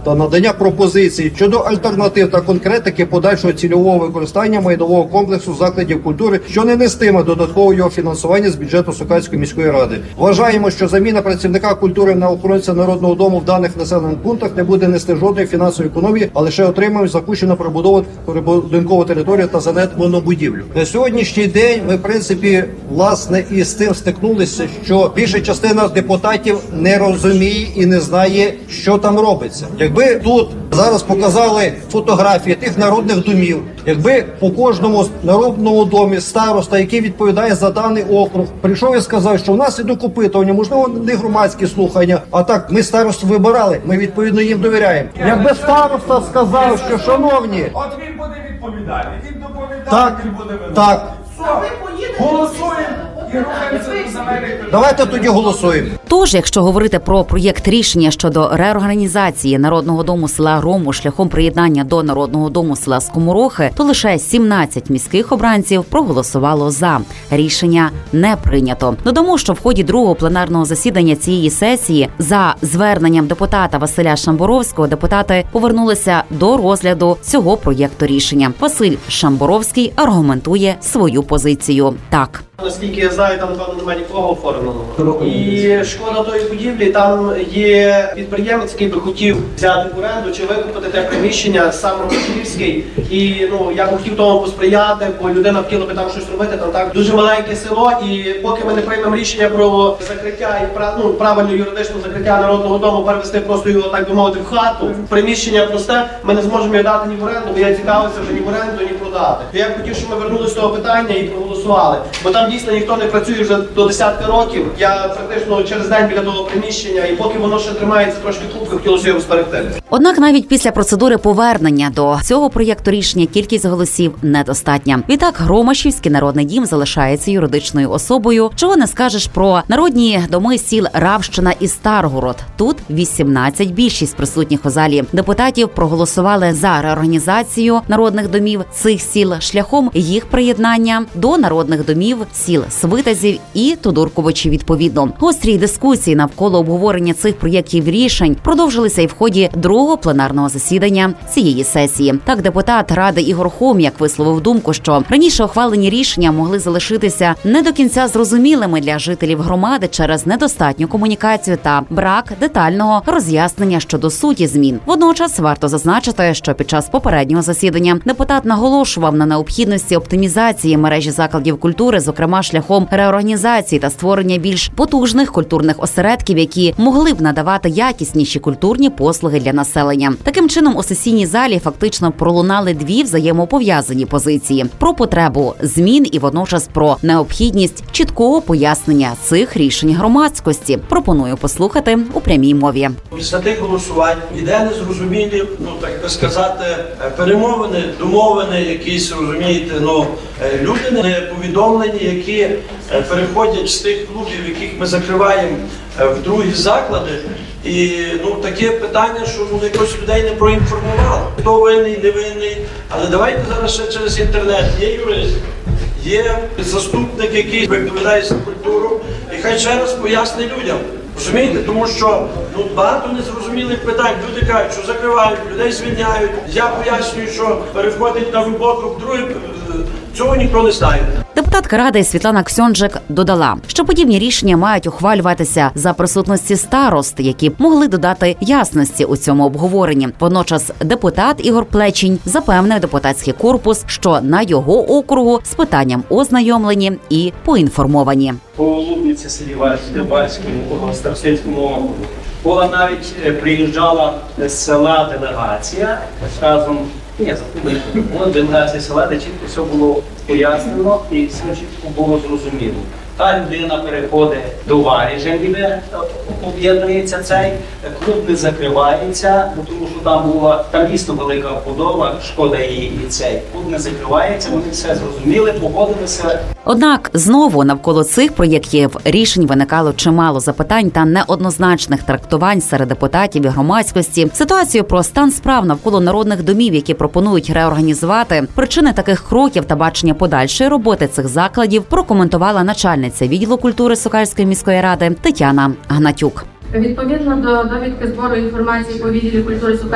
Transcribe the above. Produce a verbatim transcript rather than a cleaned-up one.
та надання пропозицій щодо альтернатив та конкретики подальшого цільового використання майнового комплексу закладів культури, що не нестиме додаткового його фінансування з бюджету Сокальської міської ради. Вважаємо, що заміна працівника культури на охоронця Народного дому в даних населених пунктах не буде нести жодної фінансової економії, а лише отримаємо запущену прибудову прибудинкову територію та занедбану будівлю. На сьогоднішній день ми, в принципі, власне, і з тим стикнулися, що більша частина депутатів не розуміє і не знає, що там робиться. Якби тут зараз показали фотографії тих народних домів, якби по кожному народному домі староста, який відповідає за даний округ, прийшов і сказав, що в нас ідуть опитування, можливо, не громадські слухання, а так, ми старосту вибирали, ми відповідно їм довіряємо. Якби староста сказав, що, шановні... От він буде відповідальний, він доповідає, так, він буде вибирати. Так, Голосуємо і рухаємося до земель. давайте тоді голосуємо. Тож, якщо говорити про проєкт рішення щодо реорганізації Народного дому села Рому шляхом приєднання до Народного дому села Скоморохи, то лише сімнадцять міських обранців проголосувало за. Рішення не прийнято. Додамо, що в ході другого пленарного засідання цієї сесії за зверненням депутата Василя Шамборовського депутати повернулися до розгляду цього проєкту рішення. Василь Шамборовський аргументує свою позицію так. Наскільки я знаю, там, напевно, немає нікого оформленого. І шкода тої будівлі, там є підприємець, який би хотів взяти в оренду чи викупити те приміщення, сам Ромашківський. І ну, я б хотів тому посприяти, бо людина хотіла би там щось робити, там так дуже маленьке село. І поки ми не приймемо рішення про закриття і ну, правильно юридичне закриття Народного дому, перевести просто його, так би мовити, в хату, приміщення просте, ми не зможемо його дати ні в оренду, бо я цікавився вже ні в оренду, ні продати. Я б хотів, щоб ми вернулися до того питання і проголосували. Бо там дійсно ніхто не працює вже до десятки років. Я практично через день біля того приміщення, і поки воно ще тримається трошки кубки, хотілося його зберегти. Однак навіть після процедури повернення до цього проєкту рішення кількість голосів недостатня. Відтак Ромашівський народний дім залишається юридичною особою. Чого не скажеш про народні доми сіл Равщина і Старгород. Тут вісімнадцять, більшість присутніх у залі депутатів проголосували за реорганізацію народних домів цих сіл шляхом їх приєднання до народних домів сіл Свитязів і Тодурковичі відповідно. Гострі дискусії навколо обговорення цих проєктів рішень продовжилися і в ході другого пленарного засідання цієї сесії. Так, депутат Ради Ігор Хом'як висловив думку, що раніше ухвалені рішення могли залишитися не до кінця зрозумілими для жителів громади через недостатню комунікацію та брак детального роз'яснення щодо суті змін. Водночас варто зазначити, що під час попереднього засідання депутат наголошував на необхідності оптимізації мережі закладів культури, зокрема шляхом реорганізації та створення більш потужних культурних осередків, які могли б надавати якісніші культурні послуги для населення. Таким чином, у сесійній залі фактично пролунали дві взаємопов'язані позиції – про потребу змін і водночас про необхідність чіткого пояснення цих рішень громадськості. Пропоную послухати у прямій мові. Після тих голосувань іде незрозумілі, ну так би сказати, перемовини, домовини, якісь, розумієте, ну люди не повідомлені, які переходять з тих клубів, яких ми закриваємо в другі заклади. І ну таке питання, що ну, якось людей не проінформували. Хто винний, не винний. Але давайте зараз ще через інтернет. Є юрист, є заступник, який відповідає за культуру, і хай ще раз пояснить людям. Розумієте? Тому що ну, багато незрозумілих питань. Люди кажуть, що закривають, людей звільняють. Я пояснюю, що переходить на роботу в друге. Цього ніхто не знає. Депутатка Ради Світлана Ксьонджик додала, що подібні рішення мають ухвалюватися за присутності старост, які б могли додати ясності у цьому обговоренні. Водночас депутат Ігор Плечінь запевнив депутатський корпус, що на його округу з питанням ознайомлені і поінформовані. По Лубниці, селі Вальському, Старостинському округу була навіть приїжджала з села делегація разом. Ні, була делегація села, де чітко все було пояснено і все чітко було зрозуміло. Та людина переходить до варіжа, ніби об'єднується цей, клуб не закривається, тому що там була, там дійсно велика вподоба, шкода її і цей. Клуб не закривається, вони все зрозуміли, погодилися. Однак знову навколо цих проєктів рішень виникало чимало запитань та неоднозначних трактувань серед депутатів і громадськості. Ситуацію про стан справ навколо народних домів, які пропонують реорганізувати, причини таких кроків та бачення подальшої роботи цих закладів прокоментувала начальниця відділу культури Сокальської міської ради Тетяна Гнатюк. Відповідно до довідки збору інформації по відділі культури